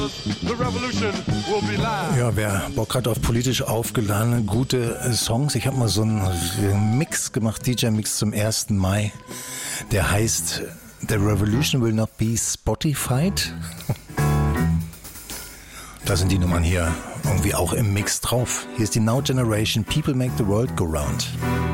Ja, wer Bock hat auf politisch aufgeladene, gute Songs, ich habe mal so einen Mix gemacht, DJ-Mix zum 1. Mai, der heißt The Revolution Will Not Be Spotified. Da sind die Nummern hier irgendwie auch im Mix drauf. Hier ist die Now Generation, People Make the World Go Round.